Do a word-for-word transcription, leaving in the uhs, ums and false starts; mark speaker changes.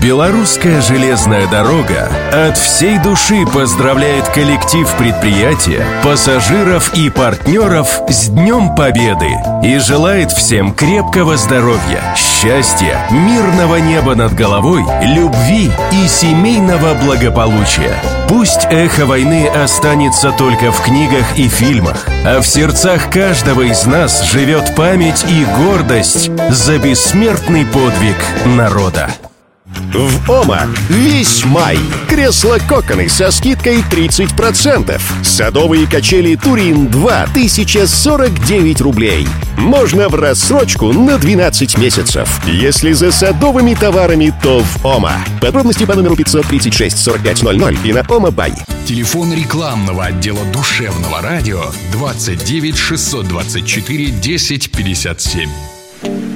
Speaker 1: Белорусская железная дорога от всей души поздравляет коллектив предприятия, пассажиров и партнеров с Днем Победы и желает всем крепкого здоровья, счастья, мирного неба над головой, любви и семейного благополучия. Пусть эхо войны останется только в книгах и фильмах, а в сердцах каждого из нас живет память и гордость за бессмертный подвиг народа.
Speaker 2: В ОМА весь май. Кресла-коконы со скидкой тридцать процентов. Садовые качели Турин два тысяча сорок девять рублей. Можно в рассрочку на двенадцать месяцев. Если за садовыми товарами, то в ОМА. Подробности по номеру пятьсот тридцать шесть сорок пять ноль ноль и на ОМА Бай.
Speaker 3: Телефон рекламного отдела душевного радио двадцать девять шестьсот двадцать четыре десять пятьдесят семь.